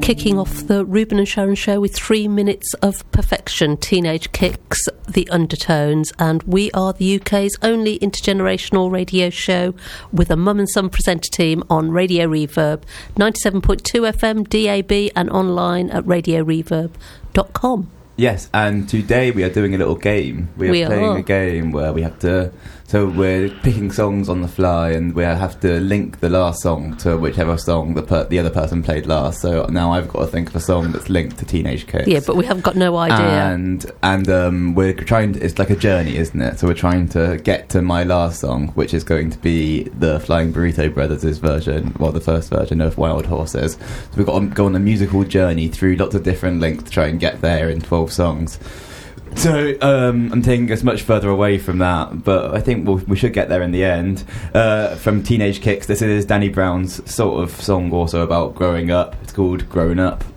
Kicking off the Ruben and Sharon show with 3 minutes of perfection, Teenage Kicks, The Undertones, and we are the UK's only intergenerational radio show with a mum and son presenter team on Radio Reverb, 97.2 FM, DAB and online at radioreverb.com. Yes, and today we are doing a little game. We are playing a game where we have to... So we're picking songs on the fly, and we have to link the last song to whichever song the other person played last. So now I've got to think of a song that's linked to Teenage Kicks. Yeah, but we haven't got no idea. And we're trying to... It's like a journey, isn't it? So we're trying to get to my last song, which is going to be the Flying Burrito Brothers' version, well, the first version of Wild Horses. So we've got to go on a musical journey through lots of different links to try and get there in 12 songs. So I'm taking us much further away from that, but I think we should get there in the end. From Teenage Kicks, this is Danny Brown's sort of song also about growing up. It's called Grown Up.